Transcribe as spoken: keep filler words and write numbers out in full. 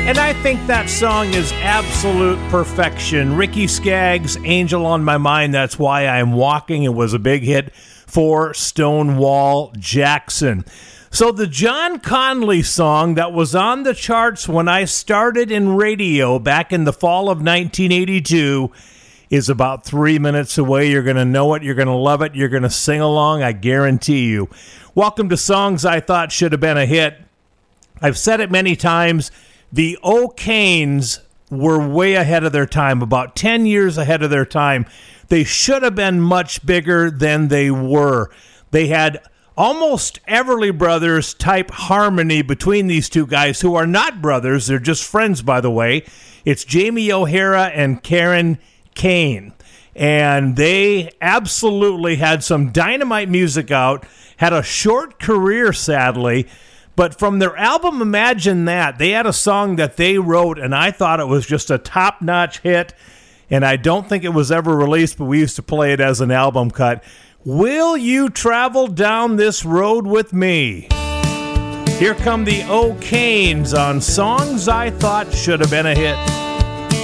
And I think that song is absolute perfection. Ricky Skaggs, Angel on My Mind, That's Why I'm Walking. It was a big hit for Stonewall Jackson. So the John Conley song that was on the charts when I started in radio back in the fall of nineteen eighty-two is about three minutes away. You're going to know it. You're going to love it. You're going to sing along. I guarantee you. Welcome to Songs I Thought Should Have Been a Hit. I've said it many times. The O'Kanes were way ahead of their time, about ten years ahead of their time. They should have been much bigger than they were. They had almost Everly Brothers type harmony between these two guys who are not brothers. They're just friends, by the way. It's Jamie O'Hara and Karen Kane. And they absolutely had some dynamite music out, had a short career, sadly. But from their album Imagine That, they had a song that they wrote, and I thought it was just a top-notch hit. And I don't think it was ever released, but we used to play it as an album cut. Will You Travel Down This Road With Me? Here come the O'Kanes on Songs I Thought Should Have Been a Hit.